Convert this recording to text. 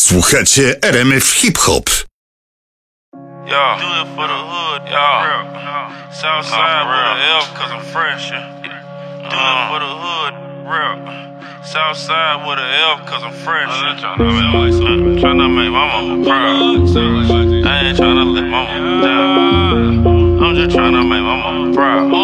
Słuchacie RMF Hip Hop. Yeah, do it for the hood, yeah. Southside with an F, cause I'm fresh, yeah. Do it for the hood, real. Southside with an F, cause I'm fresh, yeah. Tryna make my mama proud. I ain't tryna let my mama down. I'm just tryna make my mama proud.